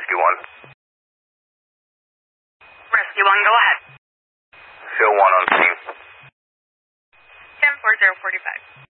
Rescue 1. Rescue 1, go ahead. Show 1 on scene. 10-4045.